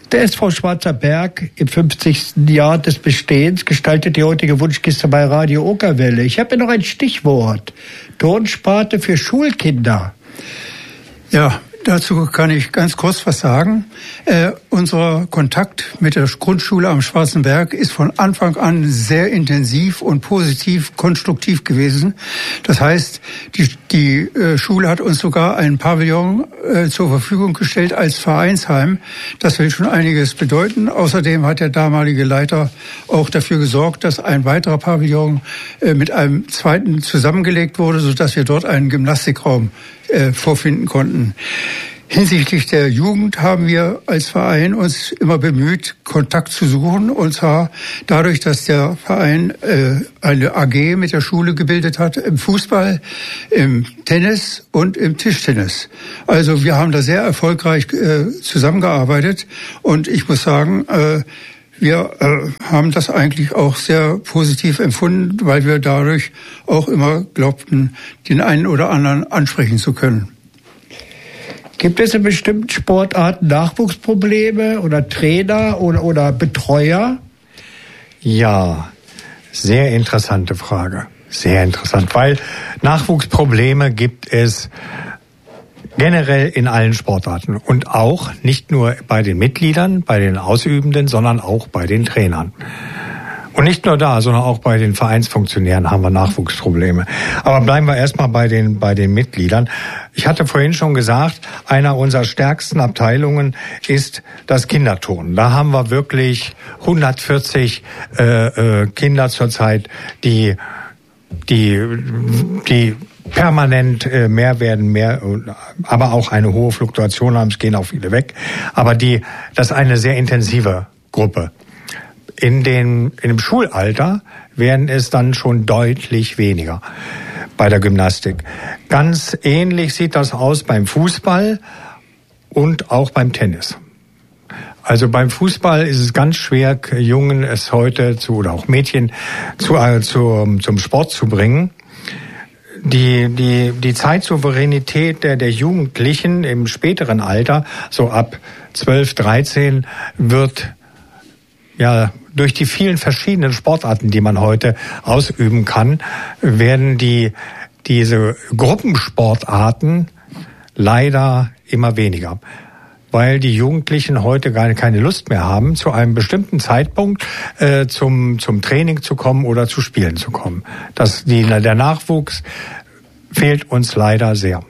Der SV Schwarzer Berg im 50. Jahr des Bestehens gestaltet die heutige Wunschkiste bei Radio Okerwelle. Ich habe noch ein Stichwort. Turnsparte für Schulkinder. Ja, dazu kann ich ganz kurz was sagen. Unser Kontakt mit der Grundschule am Schwarzen Berg ist von Anfang an sehr intensiv und positiv, konstruktiv gewesen. Das heißt, die Schule hat uns sogar ein Pavillon zur Verfügung gestellt als Vereinsheim. Das will schon einiges bedeuten. Außerdem hat der damalige Leiter auch dafür gesorgt, dass ein weiterer Pavillon mit einem zweiten zusammengelegt wurde, sodass wir dort einen Gymnastikraum vorfinden konnten. Hinsichtlich der Jugend haben wir als Verein uns immer bemüht, Kontakt zu suchen, und zwar dadurch, dass der Verein eine AG mit der Schule gebildet hat im Fußball, im Tennis und im Tischtennis. Also wir haben da sehr erfolgreich zusammengearbeitet, und ich muss sagen, wir haben das eigentlich auch sehr positiv empfunden, weil wir dadurch auch immer glaubten, den einen oder anderen ansprechen zu können. Gibt es in bestimmten Sportarten Nachwuchsprobleme oder Trainer oder Betreuer? Ja, sehr interessante Frage. Sehr interessant, weil Nachwuchsprobleme gibt es generell in allen Sportarten und auch nicht nur bei den Mitgliedern, bei den Ausübenden, sondern auch bei den Trainern. Und nicht nur da, sondern auch bei den Vereinsfunktionären haben wir Nachwuchsprobleme. Aber bleiben wir erstmal bei den Mitgliedern. Ich hatte vorhin schon gesagt, einer unserer stärksten Abteilungen ist das Kinderturnen. Da haben wir wirklich 140 Kinder zurzeit, die permanent mehr werden, aber auch eine hohe Fluktuation haben. Es gehen auch viele weg. Aber das ist eine sehr intensive Gruppe. In dem Schulalter werden es dann schon deutlich weniger bei der Gymnastik. Ganz ähnlich sieht das aus beim Fußball und auch beim Tennis. Also beim Fußball ist es ganz schwer, Jungen es heute oder auch Mädchen zum Sport zu bringen. Die Zeitsouveränität der Jugendlichen im späteren Alter, so ab 12, 13, wird ja durch die vielen verschiedenen Sportarten, die man heute ausüben kann, werden diese Gruppensportarten leider immer weniger. Weil die Jugendlichen heute gar keine Lust mehr haben, zu einem bestimmten Zeitpunkt zum Training zu kommen oder zu Spielen zu kommen. Der Nachwuchs fehlt uns leider sehr.